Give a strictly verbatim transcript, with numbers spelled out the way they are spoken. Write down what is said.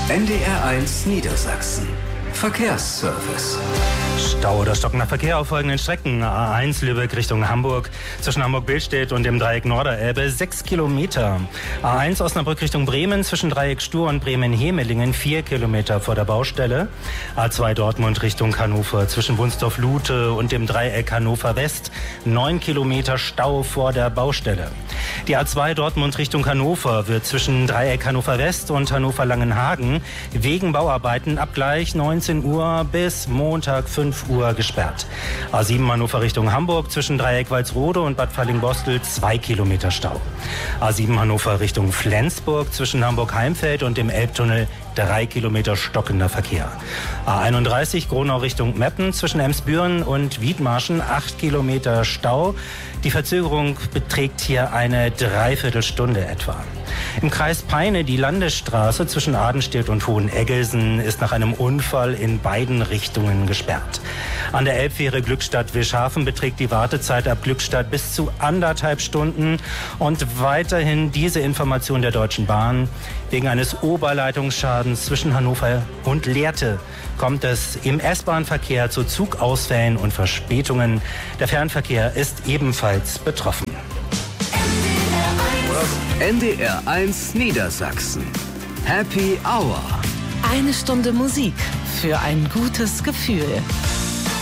N D R eins Niedersachsen. Verkehrsservice. Stau oder stockender Verkehr auf folgenden Strecken. A eins Lübeck Richtung Hamburg, zwischen Hamburg-Billstedt und dem Dreieck Norderelbe, sechs Kilometer. A eins Osnabrück Richtung Bremen, zwischen Dreieck Stur und Bremen-Hemelingen, vier Kilometer vor der Baustelle. A zwei Dortmund Richtung Hannover, zwischen Wunsdorf-Lute und dem Dreieck Hannover West, neun Kilometer Stau vor der Baustelle. Die A zwei Dortmund Richtung Hannover wird zwischen Dreieck Hannover West und Hannover Langenhagen wegen Bauarbeiten ab gleich neunzehn Uhr bis Montag fünf Uhr gesperrt. A sieben Hannover Richtung Hamburg, zwischen Dreieck Walsrode und Bad Fallingbostel, zwei Kilometer Stau. A sieben Hannover Richtung Flensburg, zwischen Hamburg-Heimfeld und dem Elbtunnel, drei Kilometer stockender Verkehr. A einunddreißig Gronau Richtung Meppen, zwischen Emsbüren und Wiedmarschen, acht Kilometer Stau. Die Verzögerung beträgt hier eine Dreiviertelstunde etwa. Im Kreis Peine die Landesstraße zwischen Adenstedt und Hoheneggelsen ist nach einem Unfall in beiden Richtungen gesperrt. An der Elbfähre Glückstadt-Wischhafen beträgt die Wartezeit ab Glückstadt bis zu anderthalb Stunden. Und weiterhin diese Information der Deutschen Bahn: Wegen eines Oberleitungsschadens zwischen Hannover und Lehrte kommt es im S-Bahn-Verkehr zu Zugausfällen und Verspätungen. Der Fernverkehr ist ebenfalls betroffen. N D R eins Niedersachsen. Happy Hour. Eine Stunde Musik für ein gutes Gefühl.